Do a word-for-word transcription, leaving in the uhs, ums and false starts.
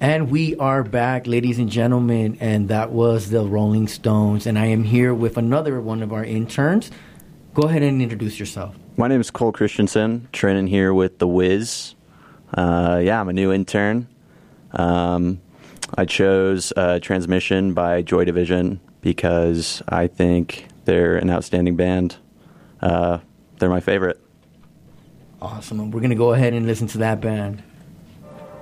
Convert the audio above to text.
And we are back, ladies and gentlemen, and that was the Rolling Stones. And I am here with another one of our interns. Go ahead and introduce yourself. My name is Cole Christensen, training here with The Wiz. Uh, yeah, I'm a new intern. Um, I chose uh, Transmission by Joy Division because I think they're an outstanding band. Uh, they're my favorite. Awesome. We're going to go ahead and listen to that band.